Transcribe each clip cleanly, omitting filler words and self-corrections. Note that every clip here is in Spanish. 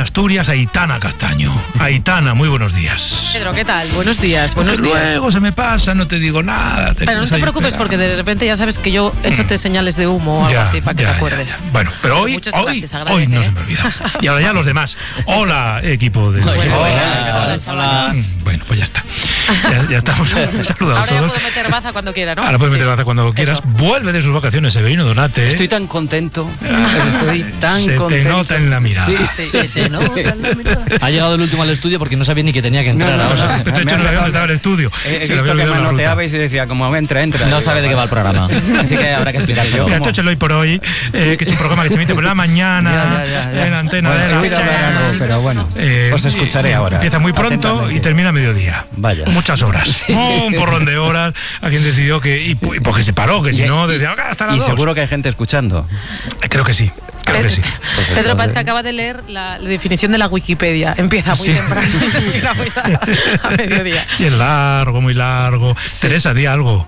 Asturias, Aitana Castaño. Aitana, muy buenos días. Pedro, ¿qué tal? Buenos días, buenos días. Luego se me pasa, no te digo nada. Pero no te preocupes porque de repente ya sabes que yo échote señales de humo o algo así para que te acuerdes. Ya. Bueno, pero hoy no se me olvida. Y ahora ya los demás. Hola, equipo de... Hola, chavales. Bueno, pues ya está. Ya estamos saludados ahora ya todos. puedo meter baza cuando quiera, ¿no? Ahora puedes meter baza cuando quieras. Eso. Vuelve de sus vacaciones Severino Donate. Estoy tan contento. Estoy tan se contento. Se te nota en la mirada. Se nota en la mirada. Ha llegado el último al estudio porque no sabía ni que tenía que entrar ahora. De hecho, no sabía dónde estaba el estudio. He visto que manoteabais y decía, como entra. No sabe de qué va el programa. Así que habrá que explicárselo. Mira, esto hoy por hoy, que es un programa que se emite por la mañana, en la antena de la algo, pero bueno, os escucharé ahora. Empieza muy pronto y termina a mediodía. Vaya. Muchas horas. Un porrón de horas. A quien decidió que... Y porque se paró, que si no, desde ahora hasta las 2. Y seguro que hay gente escuchando. Creo que sí. Creo que sí. Pedro parece que acaba de leer la definición de la Wikipedia. Empieza muy temprano y termina muy a mediodía. Y es largo, muy largo. Teresa, di algo.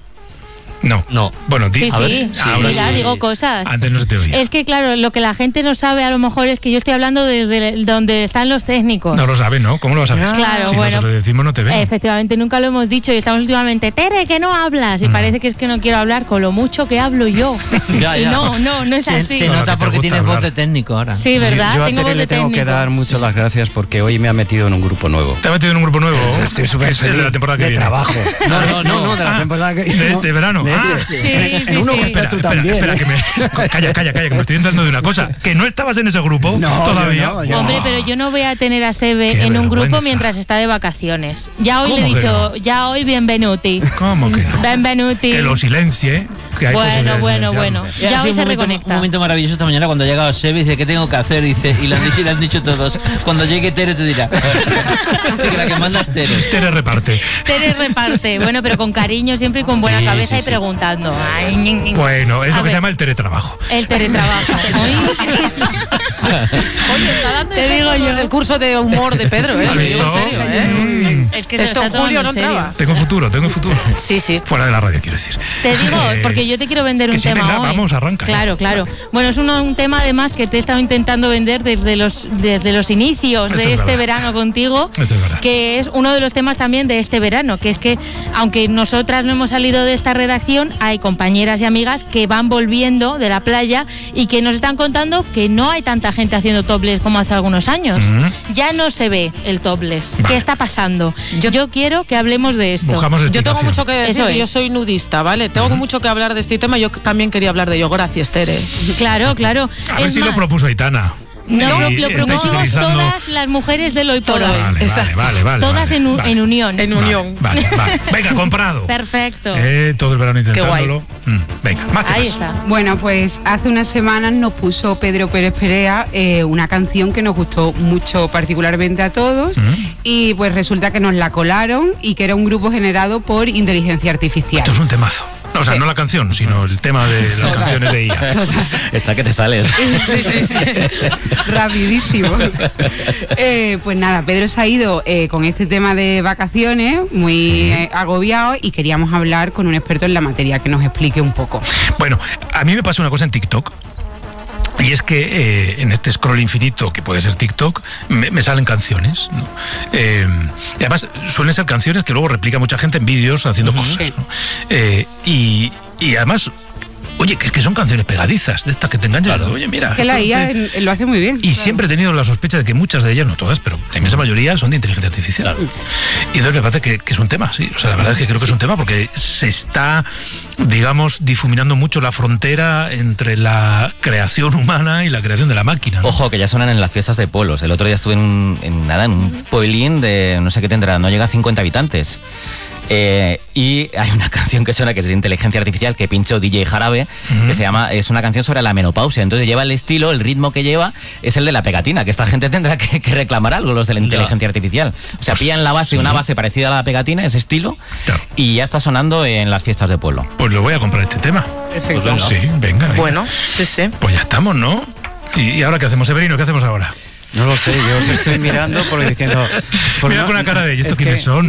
No. Bueno, sí, a ver, mira, digo cosas. Antes no se te oía. Es que, claro, lo que la gente no sabe a lo mejor es que yo estoy hablando desde donde están los técnicos. No lo sabe, ¿no? ¿Cómo lo vas a saber? Claro, si bueno. Si lo decimos, no te ven. Efectivamente, nunca lo hemos dicho y estamos últimamente, Tere, que no hablas. Y parece que es que no quiero hablar con lo mucho que hablo yo. Ya. Y no es así. Se nota porque tienes voz de técnico ahora. Sí, ¿verdad? Yo a Tengo Tere voz le de tengo técnico. que dar muchas las gracias porque hoy me ha metido en un grupo nuevo. ¿Te has metido en un grupo nuevo? Estoy súper feliz. De la temporada que de viene. Trabajo. No, de la temporada que viene. De este verano. Sí, uno que estás tú también. Espera, que me... Calla, que me estoy entrando de una cosa. Que no estabas en ese grupo todavía. No. Hombre, pero yo no voy a tener a Sebe en un grupo mientras está de vacaciones. Ya hoy le he dicho, no? ya hoy benvenuti. ¿Cómo que no? Benvenuti. Que lo silencie. Que hay Bueno. Ya hoy se reconecta. Un momento maravilloso esta mañana cuando ha llegado Sebe y dice, ¿qué tengo que hacer? Dice, y le han dicho todos. Cuando llegue Tere te dirá. Que la que manda es Tere. Tere reparte. Tere reparte. Bueno, pero con cariño siempre y con buena cabeza y preguntando. Bueno, es lo que se llama el teletrabajo. El teletrabajo. Oye, está dando Te digo yo. el curso de humor de Pedro, ¿eh? ¿Has visto? En serio, Es que esto en julio no entraba. Tengo futuro. Sí. Fuera de la radio, quiero decir. Te digo, porque yo te quiero vender un tema venga, hoy. Vamos, arranca. Claro. Bueno, es un tema además que te he estado intentando vender desde los inicios de este verano contigo, que es uno de los temas también de este verano, que es que aunque nosotras no hemos salido de esta redacción, hay compañeras y amigas que van volviendo de la playa y que nos están contando que no hay tanta gente haciendo topless como hace algunos años. Ya no se ve el topless. Vale. ¿Qué está pasando? Yo quiero que hablemos de esto. Yo tengo mucho que decir, Eso es. yo soy nudista, ¿vale? Tengo mucho que hablar de este tema, yo también quería hablar de ello, gracias, Tere. Claro. A ver si lo propuso Aitana. No, lo estáis propusimos utilizando... todas las mujeres del hoy por hoy. Vale. Todas en unión. En unión. Vale. Venga, comprado. Perfecto. Todo el verano intentándolo. Venga, más temas. Ahí está. Bueno, pues hace unas semanas nos puso Pedro Pérez Perea una canción que nos gustó mucho particularmente a todos y pues resulta que nos la colaron y que era un grupo generado por inteligencia artificial. Esto es un temazo. O sea, no la canción, sino el tema de las canciones de IA. Está que te sales. Sí. Rapidísimo. Pues nada, Pedro se ha ido con este tema de vacaciones, muy agobiado, y queríamos hablar con un experto en la materia que nos explique un poco. Bueno, a mí me pasa una cosa en TikTok. Y es que en este scroll infinito, que puede ser TikTok, me salen canciones, ¿no? Y además suelen ser canciones que luego replica mucha gente en vídeos haciendo cosas, ¿no? Y además, oye, que es que son canciones pegadizas, de estas que te engañan. Claro. Oye, mira. Que la IA lo hace muy bien. Y siempre he tenido la sospecha de que muchas de ellas, no todas, pero la inmensa mayoría son de inteligencia artificial. Claro. Y entonces me parece que es un tema, sí. O sea, la verdad es que creo que es un tema porque se está, digamos, difuminando mucho la frontera entre la creación humana y la creación de la máquina, ¿no? Ojo, que ya suenan en las fiestas de pueblos. El otro día estuve en un pueblín de, no sé qué tendrá, no llega a 50 habitantes. Y hay una canción que suena que es de inteligencia artificial que pinchó DJ Jarabe, que se llama, es una canción sobre la menopausia. Entonces lleva el estilo, el ritmo que lleva es el de la pegatina, que esta gente tendrá que reclamar algo, los de la inteligencia artificial. O sea, pillan la base, una base parecida a la pegatina, ese estilo, y ya está sonando en las fiestas de pueblo. Pues lo voy a comprar este tema. Perfecto. Pues sí, venga. Bueno, sí. Pues ya estamos, ¿no? ¿Y ahora qué hacemos, Severino? ¿Qué hacemos ahora? No lo sé, yo os estoy mirando porque diciendo... Mira con una cara de ellos, ¿estos quiénes son?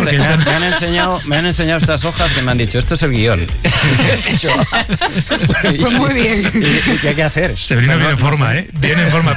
Me han enseñado estas hojas que me han dicho, esto es el guión. Pues muy bien. ¿Y qué hay que hacer? Severino viene en forma, ¿eh? Viene en forma.